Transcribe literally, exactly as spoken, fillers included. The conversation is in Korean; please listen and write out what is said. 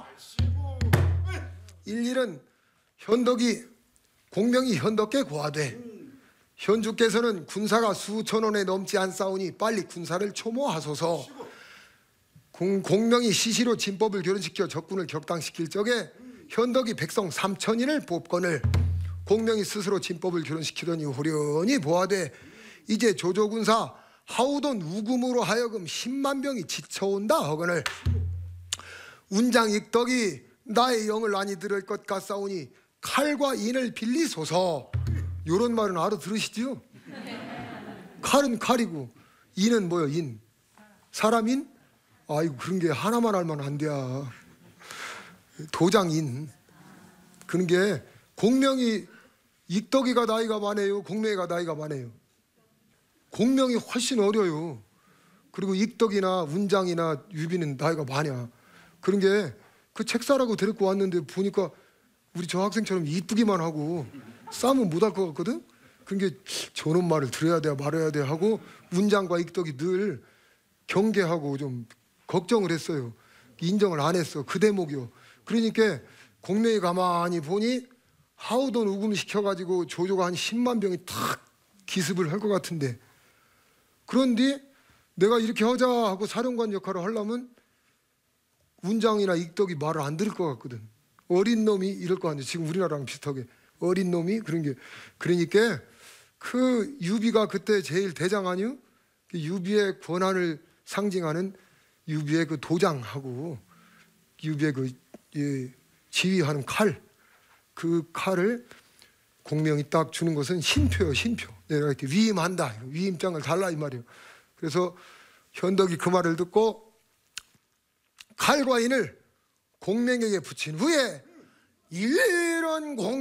일일은 현덕이 공명이 현덕께 고하되 현주께서는 군사가 수천원에 넘지 않사오니 빨리 군사를 초모하소서. 공, 공명이 시시로 진법을 교련시켜 적군을 격당시킬 적에 현덕이 백성 삼천인을 뽑거늘 공명이 스스로 진법을 교련시키더니 호련히 보아되 이제 조조군사 하우돈 우금으로 하여금 십만 병이 지쳐온다 하거늘 운장 익덕이 나의 영을 많이 들을 것 같사오니 칼과 인을 빌리소서. 요런 말은 알아들으시죠? 칼은 칼이고 인은 뭐요? 인 사람인? 아이고 그런 게 하나만 알면 안 돼. 도장인 그런 게 공명이 익덕이가 나이가 많아요? 공명이가 나이가 많아요? 공명이 훨씬 어려요. 그리고 익덕이나 운장이나 유비는 나이가 많아. 그런 게 그 책사라고 데리고 왔는데 보니까 우리 저 학생처럼 이쁘기만 하고 싸움은 못할 것 같거든. 그런 게 저놈 말을 들어야 돼 말아야 돼 하고 운장과 익덕이 늘 경계하고 좀 걱정을 했어요. 인정을 안 했어. 그 대목이요. 그러니까 공명이 가만히 보니 하우돈 우금 시켜가지고 조조가 한 십만 병이 탁 기습을 할 것 같은데, 그런데 내가 이렇게 하자 하고 사령관 역할을 하려면 운장이나 익덕이 말을 안 들을 것 같거든. 어린 놈이 이럴 것 같은데 지금 우리나라랑 비슷하게 어린 놈이 그런 게. 그러니까 그 유비가 그때 제일 대장 아니요? 그 유비의 권한을 상징하는 유비의 그 도장하고 유비의 그 예, 지휘하는 칼, 그 칼을 공명이 딱 주는 것은 신표요. 신표. 내가 이렇게 위임한다. 위임장을 달라 이 말이에요. 그래서 현덕이 그 말을 듣고 칼과 인을 공명에게 붙인 후에 이런 공